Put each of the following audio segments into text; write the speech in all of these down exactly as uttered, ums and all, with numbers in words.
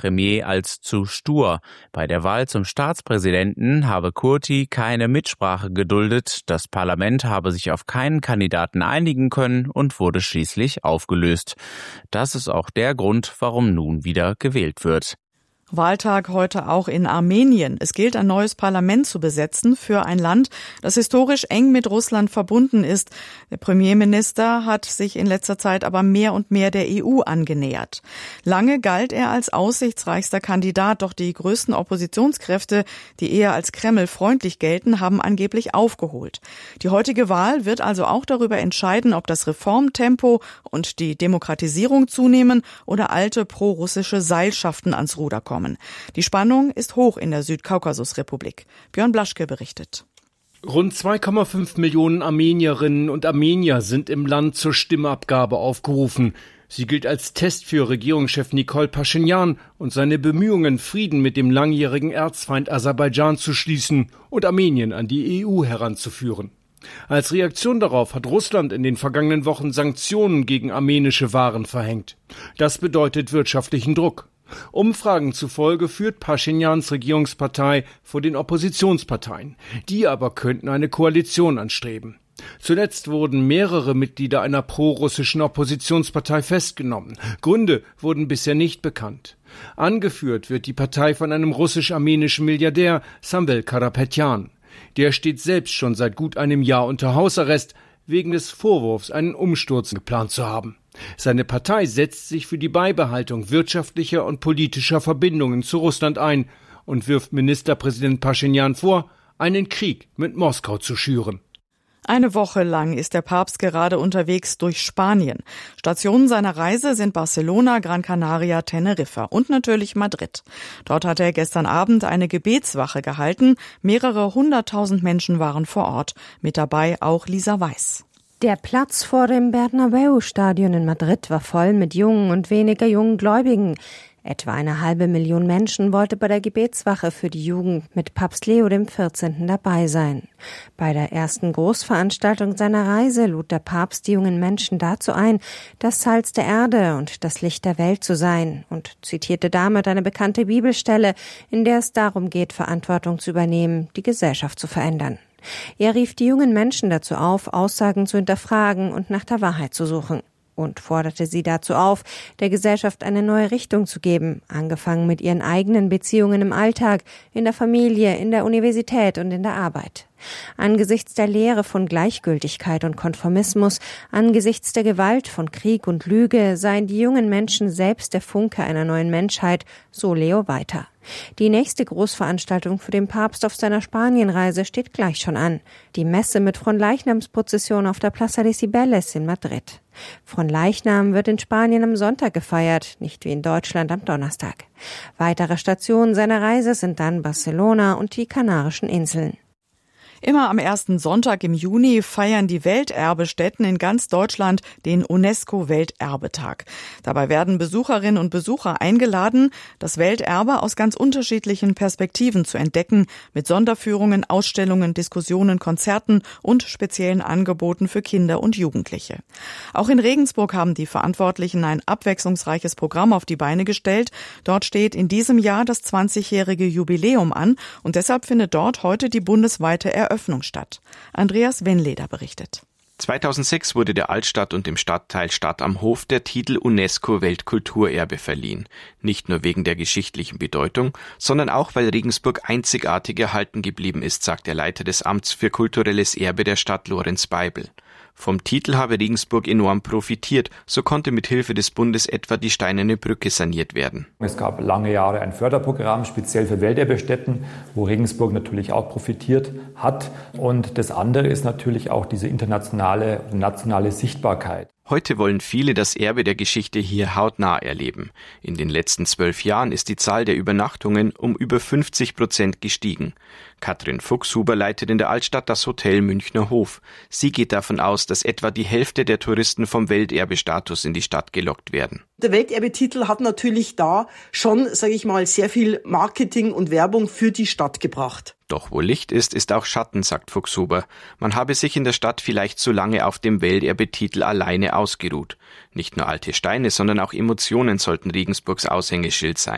Premier als zu stur. Bei der Wahl zum Staatspräsidenten habe Kurti keine Mitsprache geduldet. Das Parlament habe sich auf keinen Kandidaten einigen können und wurde schließlich aufgelöst. Das ist auch der Grund, warum nun wieder gewählt wird. Wahltag heute auch in Armenien. Es gilt, ein neues Parlament zu besetzen für ein Land, das historisch eng mit Russland verbunden ist. Der Premierminister hat sich in letzter Zeit aber mehr und mehr der E U angenähert. Lange galt er als aussichtsreichster Kandidat, doch die größten Oppositionskräfte, die eher als Kreml-freundlich gelten, haben angeblich aufgeholt. Die heutige Wahl wird also auch darüber entscheiden, ob das Reformtempo und die Demokratisierung zunehmen oder alte prorussische Seilschaften ans Ruder kommen. Die Spannung ist hoch in der Südkaukasusrepublik. Björn Blaschke berichtet. Rund zwei Komma fünf Millionen Armenierinnen und Armenier sind im Land zur Stimmabgabe aufgerufen. Sie gilt als Test für Regierungschef Nikol Paschinjan und seine Bemühungen, Frieden mit dem langjährigen Erzfeind Aserbaidschan zu schließen und Armenien an die E U heranzuführen. Als Reaktion darauf hat Russland in den vergangenen Wochen Sanktionen gegen armenische Waren verhängt. Das bedeutet wirtschaftlichen Druck. Umfragen zufolge führt Paschinjans Regierungspartei vor den Oppositionsparteien. Die aber könnten eine Koalition anstreben. Zuletzt wurden mehrere Mitglieder einer prorussischen Oppositionspartei festgenommen. Gründe wurden bisher nicht bekannt. Angeführt wird die Partei von einem russisch-armenischen Milliardär, Samvel Karapetyan. Der steht selbst schon seit gut einem Jahr unter Hausarrest, wegen des Vorwurfs, einen Umsturz geplant zu haben. Seine Partei setzt sich für die Beibehaltung wirtschaftlicher und politischer Verbindungen zu Russland ein und wirft Ministerpräsident Paschinjan vor, einen Krieg mit Moskau zu schüren. Eine Woche lang ist der Papst gerade unterwegs durch Spanien. Stationen seiner Reise sind Barcelona, Gran Canaria, Teneriffa und natürlich Madrid. Dort hat er gestern Abend eine Gebetswache gehalten. Mehrere hunderttausend Menschen waren vor Ort. Mit dabei auch Lisa Weiß. Der Platz vor dem Bernabeu-Stadion in Madrid war voll mit jungen und weniger jungen Gläubigen. Etwa eine halbe Million Menschen wollte bei der Gebetswache für die Jugend mit Papst Leo dem vierzehnten dabei sein. Bei der ersten Großveranstaltung seiner Reise lud der Papst die jungen Menschen dazu ein, das Salz der Erde und das Licht der Welt zu sein und zitierte damit eine bekannte Bibelstelle, in der es darum geht, Verantwortung zu übernehmen, die Gesellschaft zu verändern. Er rief die jungen Menschen dazu auf, Aussagen zu hinterfragen und nach der Wahrheit zu suchen. Und forderte sie dazu auf, der Gesellschaft eine neue Richtung zu geben, angefangen mit ihren eigenen Beziehungen im Alltag, in der Familie, in der Universität und in der Arbeit. Angesichts der Lehre von Gleichgültigkeit und Konformismus, angesichts der Gewalt von Krieg und Lüge, seien die jungen Menschen selbst der Funke einer neuen Menschheit, so Leo weiter. Die nächste Großveranstaltung für den Papst auf seiner Spanienreise steht gleich schon an. Die Messe mit Fronleichnamsprozession auf der Plaza de Cibeles in Madrid. Fronleichnam wird in Spanien am Sonntag gefeiert, nicht wie in Deutschland am Donnerstag. Weitere Stationen seiner Reise sind dann Barcelona und die Kanarischen Inseln. Immer am ersten Sonntag im Juni feiern die Welterbestätten in ganz Deutschland den UNESCO-Welterbetag. Dabei werden Besucherinnen und Besucher eingeladen, das Welterbe aus ganz unterschiedlichen Perspektiven zu entdecken, mit Sonderführungen, Ausstellungen, Diskussionen, Konzerten und speziellen Angeboten für Kinder und Jugendliche. Auch in Regensburg haben die Verantwortlichen ein abwechslungsreiches Programm auf die Beine gestellt. Dort steht in diesem Jahr das zwanzigjährige Jubiläum an und deshalb findet dort heute die bundesweite Eröffnung Eröffnung statt. Andreas Wenleder berichtet. zweitausendsechs wurde der Altstadt und dem Stadtteil Stadt am Hof der Titel UNESCO-Weltkulturerbe verliehen. Nicht nur wegen der geschichtlichen Bedeutung, sondern auch, weil Regensburg einzigartig erhalten geblieben ist, sagt der Leiter des Amts für kulturelles Erbe der Stadt, Lorenz Beibel. Vom Titel habe Regensburg enorm profitiert, so konnte mit Hilfe des Bundes etwa die Steinerne Brücke saniert werden. Es gab lange Jahre ein Förderprogramm, speziell für Welterbestätten, wo Regensburg natürlich auch profitiert hat. Und das andere ist natürlich auch diese internationale und nationale Sichtbarkeit. Heute wollen viele das Erbe der Geschichte hier hautnah erleben. In den letzten zwölf Jahren ist die Zahl der Übernachtungen um über fünfzig Prozent gestiegen. Katrin Fuchshuber leitet in der Altstadt das Hotel Münchner Hof. Sie geht davon aus, dass etwa die Hälfte der Touristen vom Welterbestatus in die Stadt gelockt werden. Der Welterbetitel hat natürlich da schon, sage ich mal, sehr viel Marketing und Werbung für die Stadt gebracht. Doch wo Licht ist, ist auch Schatten, sagt Fuchshuber. Man habe sich in der Stadt vielleicht zu lange auf dem Welterbetitel alleine ausgeruht. Nicht nur alte Steine, sondern auch Emotionen sollten Regensburgs Aushängeschild sein.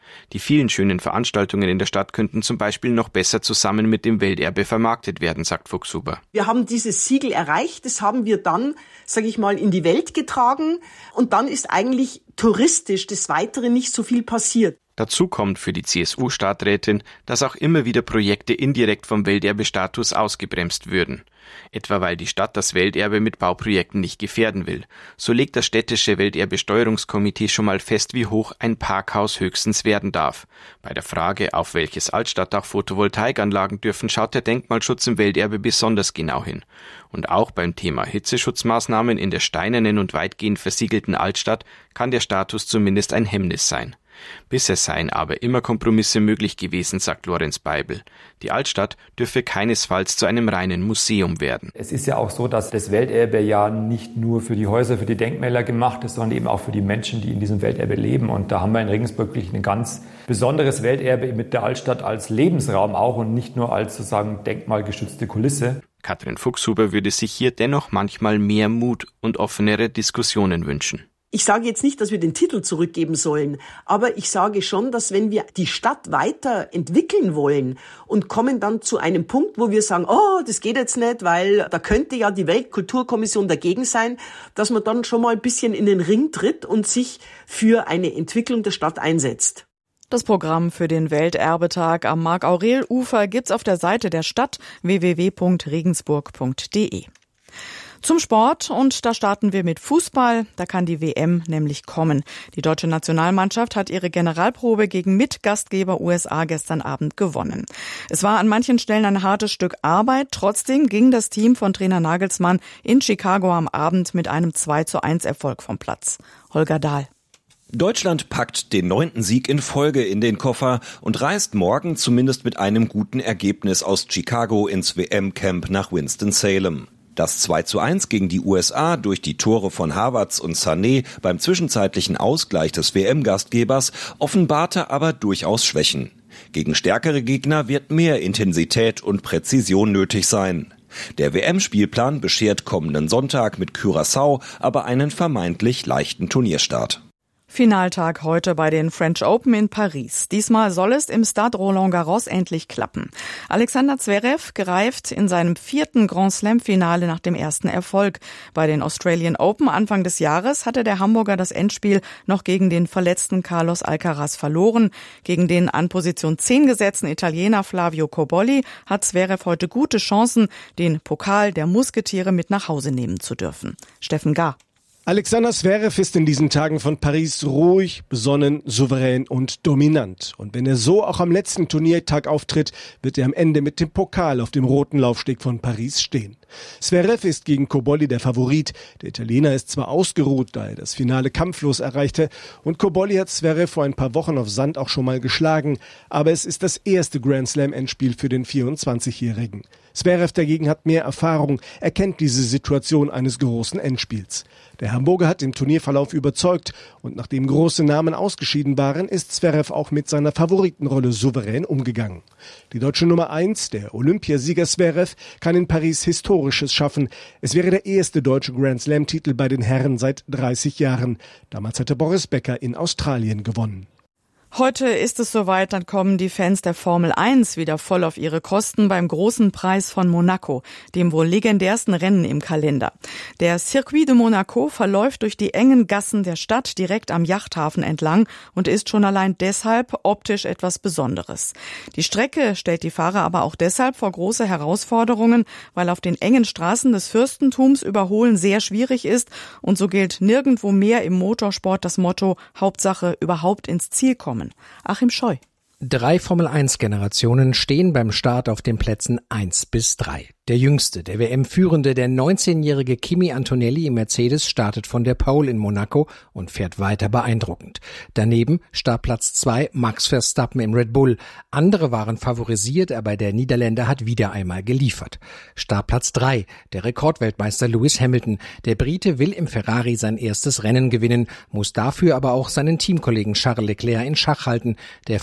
Die vielen schönen Veranstaltungen in der Stadt könnten zum Beispiel noch besser zusammen mit dem Welterbe vermarktet werden, sagt Fuchshuber. Wir haben dieses Siegel erreicht, das haben wir dann, sage ich mal, in die Welt getragen und dann ist eigentlich touristisch des Weiteren nicht so viel passiert. Dazu kommt für die C S U-Stadträtin, dass auch immer wieder Projekte indirekt vom Welterbestatus ausgebremst würden. Etwa weil die Stadt das Welterbe mit Bauprojekten nicht gefährden will. So legt das städtische Welterbesteuerungskomitee schon mal fest, wie hoch ein Parkhaus höchstens werden darf. Bei der Frage, auf welches Altstadtdach Photovoltaikanlagen dürfen, schaut der Denkmalschutz im Welterbe besonders genau hin. Und auch beim Thema Hitzeschutzmaßnahmen in der steinernen und weitgehend versiegelten Altstadt kann der Status zumindest ein Hemmnis sein. Bisher seien aber immer Kompromisse möglich gewesen, sagt Lorenz Beibel. Die Altstadt dürfe keinesfalls zu einem reinen Museum werden. Es ist ja auch so, dass das Welterbe ja nicht nur für die Häuser, für die Denkmäler gemacht ist, sondern eben auch für die Menschen, die in diesem Welterbe leben. Und da haben wir in Regensburg wirklich ein ganz besonderes Welterbe mit der Altstadt als Lebensraum auch und nicht nur als sozusagen denkmalgeschützte Kulisse. Katrin Fuchshuber würde sich hier dennoch manchmal mehr Mut und offenere Diskussionen wünschen. Ich sage jetzt nicht, dass wir den Titel zurückgeben sollen, aber ich sage schon, dass wenn wir die Stadt weiterentwickeln wollen und kommen dann zu einem Punkt, wo wir sagen, oh, das geht jetzt nicht, weil da könnte ja die Weltkulturkommission dagegen sein, dass man dann schon mal ein bisschen in den Ring tritt und sich für eine Entwicklung der Stadt einsetzt. Das Programm für den Welterbetag am Mark-Aurel-Ufer gibt's auf der Seite der Stadt w w w punkt regensburg punkt d e. Zum Sport, und da starten wir mit Fußball. Da kann die W M nämlich kommen. Die deutsche Nationalmannschaft hat ihre Generalprobe gegen Mitgastgeber U S A gestern Abend gewonnen. Es war an manchen Stellen ein hartes Stück Arbeit. Trotzdem ging das Team von Trainer Nagelsmann in Chicago am Abend mit einem zwei zu eins Erfolg vom Platz. Holger Dahl. Deutschland packt den neunten Sieg in Folge in den Koffer und reist morgen zumindest mit einem guten Ergebnis aus Chicago ins W M-Camp nach Winston-Salem. Das zwei zu eins gegen die U S A durch die Tore von Havertz und Sané beim zwischenzeitlichen Ausgleich des W M-Gastgebers offenbarte aber durchaus Schwächen. Gegen stärkere Gegner wird mehr Intensität und Präzision nötig sein. Der W M-Spielplan beschert kommenden Sonntag mit Curaçao aber einen vermeintlich leichten Turnierstart. Finaltag heute bei den French Open in Paris. Diesmal soll es im Stade Roland Garros endlich klappen. Alexander Zverev greift in seinem vierten Grand Slam-Finale nach dem ersten Erfolg. Bei den Australian Open Anfang des Jahres hatte der Hamburger das Endspiel noch gegen den verletzten Carlos Alcaraz verloren. Gegen den an Position zehn gesetzten Italiener Flavio Cobolli hat Zverev heute gute Chancen, den Pokal der Musketiere mit nach Hause nehmen zu dürfen. Steffen Gahr. Alexander Zverev ist in diesen Tagen von Paris ruhig, besonnen, souverän und dominant. Und wenn er so auch am letzten Turniertag auftritt, wird er am Ende mit dem Pokal auf dem roten Laufsteg von Paris stehen. Zverev ist gegen Cobolli der Favorit. Der Italiener ist zwar ausgeruht, da er das Finale kampflos erreichte, und Cobolli hat Zverev vor ein paar Wochen auf Sand auch schon mal geschlagen, aber es ist das erste Grand Slam-Endspiel für den vierundzwanzigjährigen. Zverev dagegen hat mehr Erfahrung, er kennt diese Situation eines großen Endspiels. Der Hamburger hat im Turnierverlauf überzeugt, und nachdem große Namen ausgeschieden waren, ist Zverev auch mit seiner Favoritenrolle souverän umgegangen. Die deutsche Nummer eins, der Olympiasieger Zverev, kann in Paris Historisches schaffen. Es wäre der erste deutsche Grand-Slam-Titel bei den Herren seit dreißig Jahren. Damals hatte Boris Becker in Australien gewonnen. Heute ist es soweit, dann kommen die Fans der Formel eins wieder voll auf ihre Kosten beim großen Preis von Monaco, dem wohl legendärsten Rennen im Kalender. Der Circuit de Monaco verläuft durch die engen Gassen der Stadt direkt am Yachthafen entlang und ist schon allein deshalb optisch etwas Besonderes. Die Strecke stellt die Fahrer aber auch deshalb vor große Herausforderungen, weil auf den engen Straßen des Fürstentums Überholen sehr schwierig ist, und so gilt nirgendwo mehr im Motorsport das Motto Hauptsache überhaupt ins Ziel kommen. Achim Scheu. Drei Formel eins Generationen stehen beim Start auf den Plätzen eins bis drei. Der jüngste, der W M-Führende, der neunzehnjährige Kimi Antonelli im Mercedes startet von der Pole in Monaco und fährt weiter beeindruckend. Daneben Startplatz zwei Max Verstappen im Red Bull. Andere waren favorisiert, aber der Niederländer hat wieder einmal geliefert. Startplatz drei der Rekordweltmeister Lewis Hamilton. Der Brite will im Ferrari sein erstes Rennen gewinnen, muss dafür aber auch seinen Teamkollegen Charles Leclerc in Schach halten, der von Rang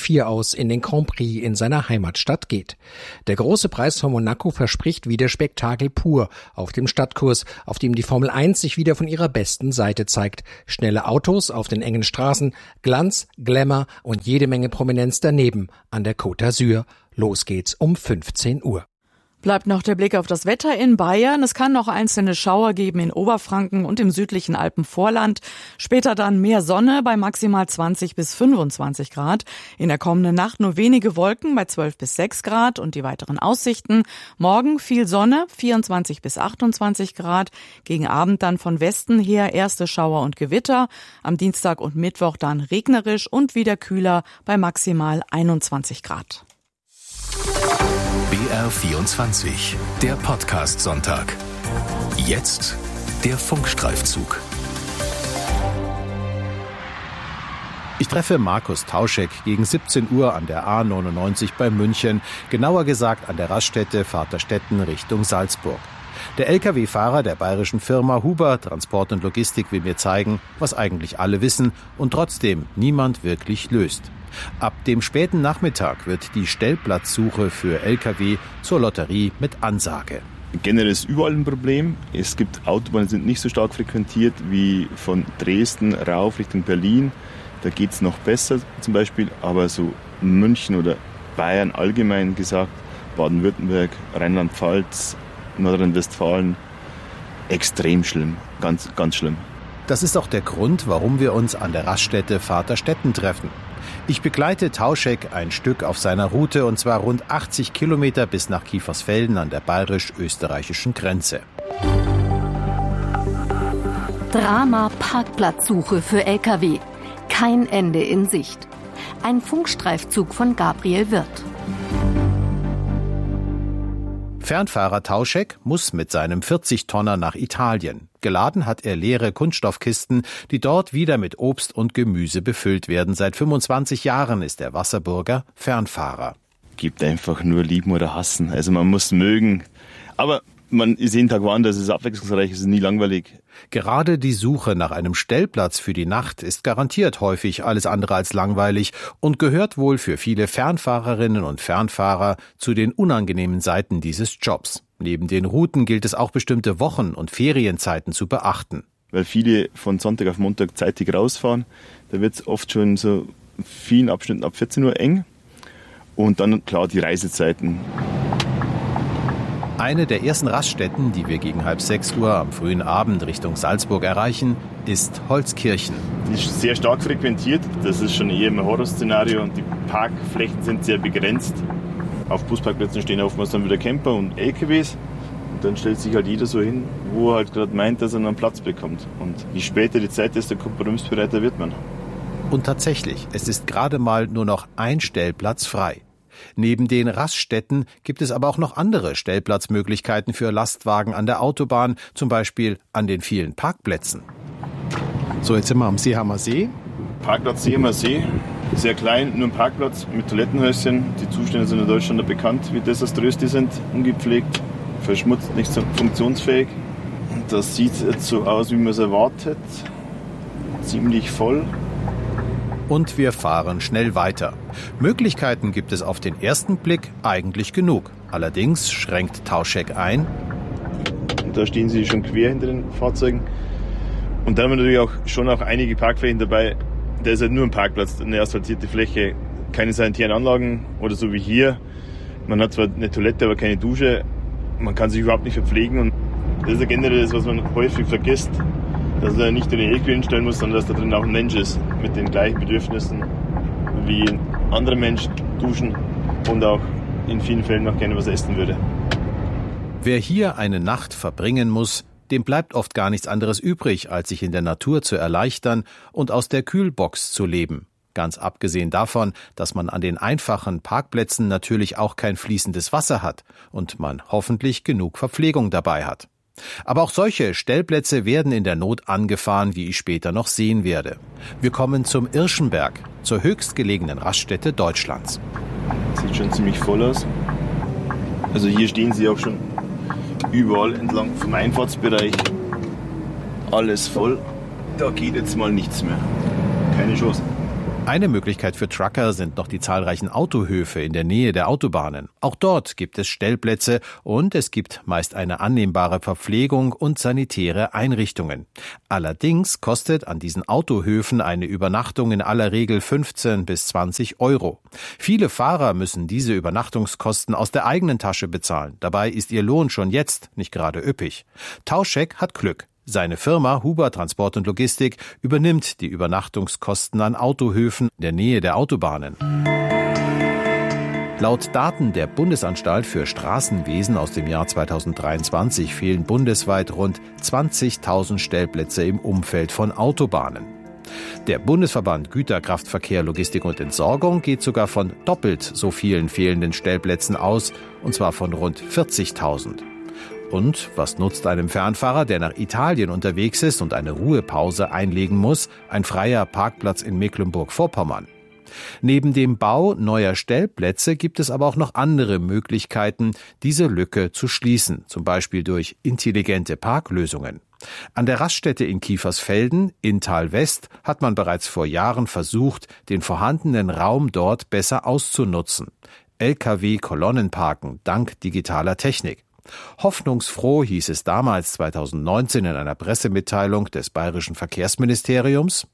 vier aus in den Grand Prix in seiner Heimatstadt geht. Der große Preis von Monaco verspricht wieder Spektakel pur auf dem Stadtkurs, auf dem die Formel eins sich wieder von ihrer besten Seite zeigt. Schnelle Autos auf den engen Straßen, Glanz, Glamour und jede Menge Prominenz daneben an der Côte d'Azur. Los geht's um fünfzehn Uhr. Bleibt noch der Blick auf das Wetter in Bayern. Es kann noch einzelne Schauer geben in Oberfranken und im südlichen Alpenvorland. Später dann mehr Sonne bei maximal zwanzig bis fünfundzwanzig Grad. In der kommenden Nacht nur wenige Wolken bei zwölf bis sechs Grad und die weiteren Aussichten. Morgen viel Sonne, vierundzwanzig bis achtundzwanzig Grad. Gegen Abend dann von Westen her erste Schauer und Gewitter. Am Dienstag und Mittwoch dann regnerisch und wieder kühler bei maximal einundzwanzig Grad. B R vierundzwanzig, der Podcast-Sonntag. Jetzt der Funkstreifzug. Ich treffe Markus Tauschek gegen siebzehn Uhr an der A neunundneunzig bei München, genauer gesagt an der Raststätte Vaterstetten Richtung Salzburg. Der L K W-Fahrer der bayerischen Firma Huber Transport und Logistik will mir zeigen, was eigentlich alle wissen und trotzdem niemand wirklich löst. Ab dem späten Nachmittag wird die Stellplatzsuche für L K W zur Lotterie mit Ansage. Generell ist überall ein Problem. Es gibt Autobahnen, die sind nicht so stark frequentiert wie von Dresden rauf Richtung Berlin. Da geht es noch besser zum Beispiel, aber so München oder Bayern allgemein gesagt, Baden-Württemberg, Rheinland-Pfalz, Nordrhein-Westfalen, extrem schlimm, ganz, ganz schlimm. Das ist auch der Grund, warum wir uns an der Raststätte Vaterstetten treffen. Ich begleite Tauschek ein Stück auf seiner Route, und zwar rund achtzig Kilometer bis nach Kiefersfelden an der bayerisch-österreichischen Grenze. Drama Parkplatzsuche für L K W. Kein Ende in Sicht. Ein Funkstreifzug von Gabriel Wirth. Fernfahrer Tauschek muss mit seinem vierzig-Tonner nach Italien. Geladen hat er leere Kunststoffkisten, die dort wieder mit Obst und Gemüse befüllt werden. Seit fünfundzwanzig Jahren ist der Wasserburger Fernfahrer. Gibt einfach nur lieben oder hassen. Also man muss mögen. Aber man ist jeden Tag woanders, es ist abwechslungsreich, es ist nie langweilig. Gerade die Suche nach einem Stellplatz für die Nacht ist garantiert häufig alles andere als langweilig und gehört wohl für viele Fernfahrerinnen und Fernfahrer zu den unangenehmen Seiten dieses Jobs. Neben den Routen gilt es auch bestimmte Wochen- und Ferienzeiten zu beachten. Weil viele von Sonntag auf Montag zeitig rausfahren, da wird es oft schon so vielen Abschnitten ab vierzehn Uhr eng. Und dann klar die Reisezeiten. Eine der ersten Raststätten, die wir gegen halb sechs Uhr am frühen Abend Richtung Salzburg erreichen, ist Holzkirchen. Die ist sehr stark frequentiert, das ist schon eher ein Horrorszenario und die Parkflächen sind sehr begrenzt. Auf Busparkplätzen stehen oftmals dann wieder Camper und L K Ws. Und dann stellt sich halt jeder so hin, wo er halt gerade meint, dass er einen Platz bekommt. Und je später die Zeit ist, desto kompromissbereiter wird man. Und tatsächlich, es ist gerade mal nur noch ein Stellplatz frei. Neben den Raststätten gibt es aber auch noch andere Stellplatzmöglichkeiten für Lastwagen an der Autobahn, zum Beispiel an den vielen Parkplätzen. So, jetzt sind wir am Seehamer See. Parkplatz Seehamer See, sehr klein, nur ein Parkplatz mit Toilettenhäuschen. Die Zustände sind in Deutschland bekannt, wie desaströs die sind, ungepflegt, verschmutzt, nicht so funktionsfähig. Und das sieht jetzt so aus, wie man es erwartet, ziemlich voll. Und wir fahren schnell weiter. Möglichkeiten gibt es auf den ersten Blick eigentlich genug. Allerdings schränkt Tauschek ein. Und da stehen sie schon quer hinter den Fahrzeugen. Und dann haben wir natürlich auch schon auch einige Parkflächen dabei. Da ist halt nur ein Parkplatz, eine asphaltierte Fläche, keine sanitären Anlagen oder so wie hier. Man hat zwar eine Toilette, aber keine Dusche. Man kann sich überhaupt nicht verpflegen. Und das ist ja generell das, was man häufig vergisst. Dass er nicht nur den L K W hinstellen muss, sondern dass da drin auch ein Mensch ist mit den gleichen Bedürfnissen wie ein anderer Mensch, duschen und auch in vielen Fällen noch gerne was essen würde. Wer hier eine Nacht verbringen muss, dem bleibt oft gar nichts anderes übrig, als sich in der Natur zu erleichtern und aus der Kühlbox zu leben. Ganz abgesehen davon, dass man an den einfachen Parkplätzen natürlich auch kein fließendes Wasser hat und man hoffentlich genug Verpflegung dabei hat. Aber auch solche Stellplätze werden in der Not angefahren, wie ich später noch sehen werde. Wir kommen zum Irschenberg, zur höchstgelegenen Raststätte Deutschlands. Sieht schon ziemlich voll aus. Also hier stehen sie auch schon überall entlang vom Einfahrtsbereich. Alles voll. Da geht jetzt mal nichts mehr. Keine Chance. Eine Möglichkeit für Trucker sind noch die zahlreichen Autohöfe in der Nähe der Autobahnen. Auch dort gibt es Stellplätze und es gibt meist eine annehmbare Verpflegung und sanitäre Einrichtungen. Allerdings kostet an diesen Autohöfen eine Übernachtung in aller Regel fünfzehn bis zwanzig Euro. Viele Fahrer müssen diese Übernachtungskosten aus der eigenen Tasche bezahlen. Dabei ist ihr Lohn schon jetzt nicht gerade üppig. Tauschek hat Glück. Seine Firma Huber Transport und Logistik übernimmt die Übernachtungskosten an Autohöfen in der Nähe der Autobahnen. Laut Daten der Bundesanstalt für Straßenwesen aus dem Jahr zweitausenddreiundzwanzig fehlen bundesweit rund zwanzigtausend Stellplätze im Umfeld von Autobahnen. Der Bundesverband Güterkraftverkehr, Logistik und Entsorgung geht sogar von doppelt so vielen fehlenden Stellplätzen aus, und zwar von rund vierzigtausend. Und was nutzt einem Fernfahrer, der nach Italien unterwegs ist und eine Ruhepause einlegen muss, ein freier Parkplatz in Mecklenburg-Vorpommern? Neben dem Bau neuer Stellplätze gibt es aber auch noch andere Möglichkeiten, diese Lücke zu schließen, zum Beispiel durch intelligente Parklösungen. An der Raststätte in Kiefersfelden, Inntal West, hat man bereits vor Jahren versucht, den vorhandenen Raum dort besser auszunutzen. L K W-Kolonnenparken dank digitaler Technik. Hoffnungsfroh hieß es damals zweitausendneunzehn in einer Pressemitteilung des Bayerischen Verkehrsministeriums: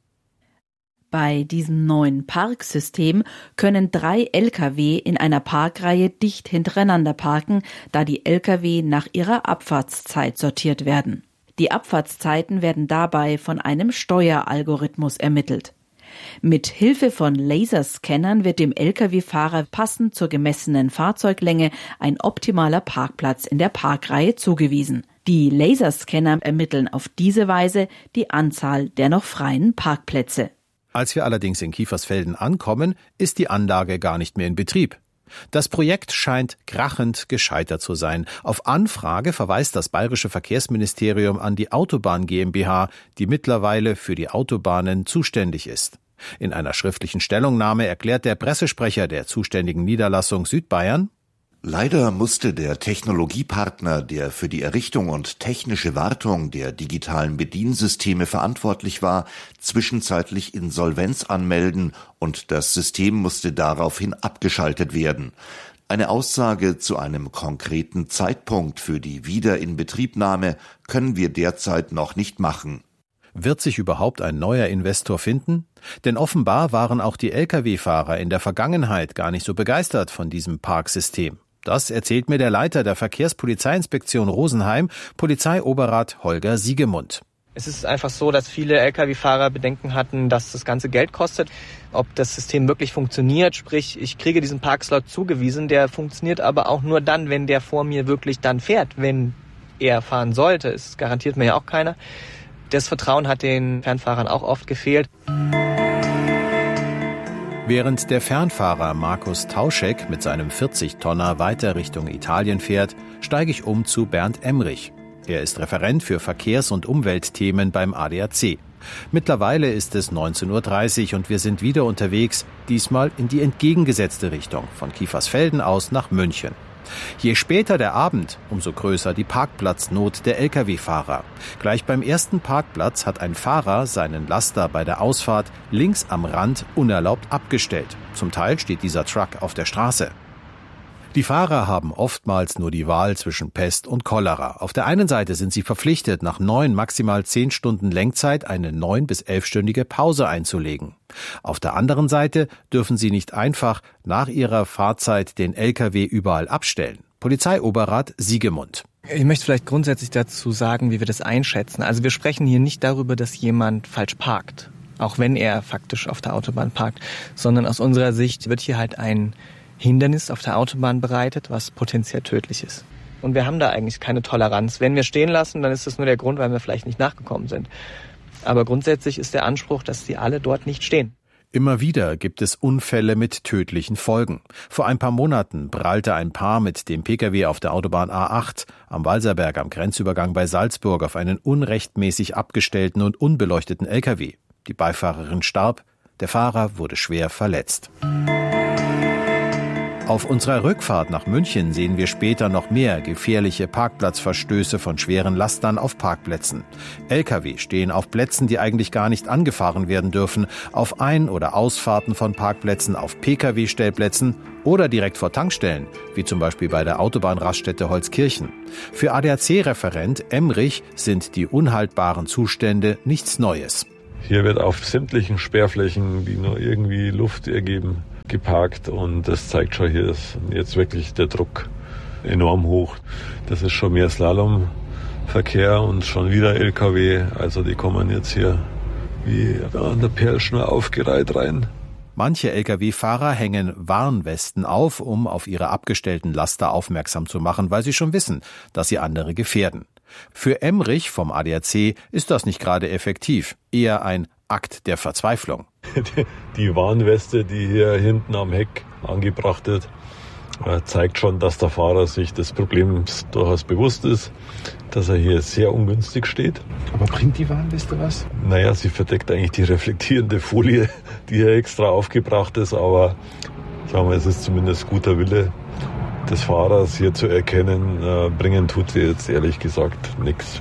Bei diesem neuen Parksystem können drei L K W in einer Parkreihe dicht hintereinander parken, da die L K W nach ihrer Abfahrtszeit sortiert werden. Die Abfahrtszeiten werden dabei von einem Steueralgorithmus ermittelt. Mit Hilfe von Laserscannern wird dem L K W-Fahrer passend zur gemessenen Fahrzeuglänge ein optimaler Parkplatz in der Parkreihe zugewiesen. Die Laserscanner ermitteln auf diese Weise die Anzahl der noch freien Parkplätze. Als wir allerdings in Kiefersfelden ankommen, ist die Anlage gar nicht mehr in Betrieb. Das Projekt scheint krachend gescheitert zu sein. Auf Anfrage verweist das Bayerische Verkehrsministerium an die Autobahn GmbH, die mittlerweile für die Autobahnen zuständig ist. In einer schriftlichen Stellungnahme erklärt der Pressesprecher der zuständigen Niederlassung Südbayern: Leider musste der Technologiepartner, der für die Errichtung und technische Wartung der digitalen Bediensysteme verantwortlich war, zwischenzeitlich Insolvenz anmelden und das System musste daraufhin abgeschaltet werden. Eine Aussage zu einem konkreten Zeitpunkt für die Wiederinbetriebnahme können wir derzeit noch nicht machen. Wird sich überhaupt ein neuer Investor finden? Denn offenbar waren auch die L K W-Fahrer in der Vergangenheit gar nicht so begeistert von diesem Parksystem. Das erzählt mir der Leiter der Verkehrspolizeiinspektion Rosenheim, Polizeioberrat Holger Siegemund. Es ist einfach so, dass viele L K W-Fahrer Bedenken hatten, dass das Ganze Geld kostet, ob das System wirklich funktioniert. Sprich, ich kriege diesen Parkslot zugewiesen, der funktioniert aber auch nur dann, wenn der vor mir wirklich dann fährt, wenn er fahren sollte. Das garantiert mir ja auch keiner. Das Vertrauen hat den Fernfahrern auch oft gefehlt. Während der Fernfahrer Markus Tauschek mit seinem vierzig-Tonner weiter Richtung Italien fährt, steige ich um zu Bernd Emrich. Er ist Referent für Verkehrs- und Umweltthemen beim A D A C. Mittlerweile ist es neunzehn Uhr dreißig und wir sind wieder unterwegs, diesmal in die entgegengesetzte Richtung, von Kiefersfelden aus nach München. Je später der Abend, umso größer die Parkplatznot der L K W-Fahrer. Gleich beim ersten Parkplatz hat ein Fahrer seinen Laster bei der Ausfahrt links am Rand unerlaubt abgestellt. Zum Teil steht dieser Truck auf der Straße. Die Fahrer haben oftmals nur die Wahl zwischen Pest und Cholera. Auf der einen Seite sind sie verpflichtet, nach neun, maximal zehn Stunden Lenkzeit eine neun- bis elfstündige Pause einzulegen. Auf der anderen Seite dürfen sie nicht einfach nach ihrer Fahrzeit den L K W überall abstellen. Polizeioberrat Siegemund. Ich möchte vielleicht grundsätzlich dazu sagen, wie wir das einschätzen. Also wir sprechen hier nicht darüber, dass jemand falsch parkt, auch wenn er faktisch auf der Autobahn parkt, sondern aus unserer Sicht wird hier halt ein Hindernis auf der Autobahn bereitet, was potenziell tödlich ist. Und wir haben da eigentlich keine Toleranz. Wenn wir stehen lassen, dann ist das nur der Grund, weil wir vielleicht nicht nachgekommen sind. Aber grundsätzlich ist der Anspruch, dass die alle dort nicht stehen. Immer wieder gibt es Unfälle mit tödlichen Folgen. Vor ein paar Monaten prallte ein Paar mit dem Pkw auf der Autobahn A acht am Walserberg am Grenzübergang bei Salzburg auf einen unrechtmäßig abgestellten und unbeleuchteten L K W. Die Beifahrerin starb, der Fahrer wurde schwer verletzt. Auf unserer Rückfahrt nach München sehen wir später noch mehr gefährliche Parkplatzverstöße von schweren Lastern auf Parkplätzen. L K W stehen auf Plätzen, die eigentlich gar nicht angefahren werden dürfen, auf Ein- oder Ausfahrten von Parkplätzen, auf P K W-Stellplätzen oder direkt vor Tankstellen, wie zum Beispiel bei der Autobahnraststätte Holzkirchen. Für A D A C-Referent Emrich sind die unhaltbaren Zustände nichts Neues. Hier wird auf sämtlichen Sperrflächen, die nur irgendwie Luft ergeben, geparkt und das zeigt schon, hier ist jetzt wirklich der Druck enorm hoch. Das ist schon mehr Slalomverkehr und schon wieder L K W, also die kommen jetzt hier wie an der Perlschnur aufgereiht rein. Manche L K W-Fahrer hängen Warnwesten auf, um auf ihre abgestellten Laster aufmerksam zu machen, weil sie schon wissen, dass sie andere gefährden. Für Emrich vom A D A C ist das nicht gerade effektiv, eher ein Akt der Verzweiflung. Die Warnweste, die hier hinten am Heck angebracht wird, zeigt schon, dass der Fahrer sich des Problems durchaus bewusst ist, dass er hier sehr ungünstig steht. Aber bringt die Warnweste was? Naja, sie verdeckt eigentlich die reflektierende Folie, die hier extra aufgebracht ist, aber sagen wir, es ist zumindest guter Wille des Fahrers hier zu erkennen. Bringen tut sie jetzt ehrlich gesagt nichts.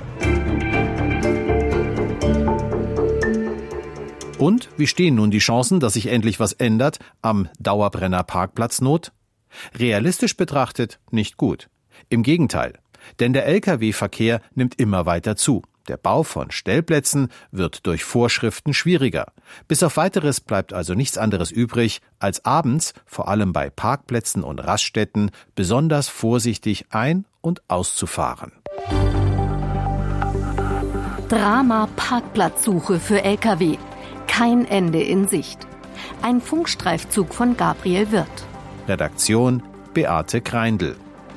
Und wie stehen nun die Chancen, dass sich endlich was ändert am Dauerbrenner Parkplatznot? Realistisch betrachtet nicht gut. Im Gegenteil, denn der L K W-Verkehr nimmt immer weiter zu. Der Bau von Stellplätzen wird durch Vorschriften schwieriger. Bis auf Weiteres bleibt also nichts anderes übrig, als abends, vor allem bei Parkplätzen und Raststätten, besonders vorsichtig ein- und auszufahren. Drama Parkplatzsuche für L K W. Kein Ende in Sicht. Ein Funkstreifzug von Gabriel Wirth. Redaktion Beate Kreindl.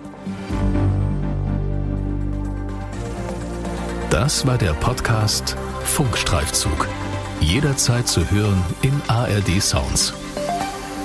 Das war der Podcast Funkstreifzug. Jederzeit zu hören in A R D Sounds.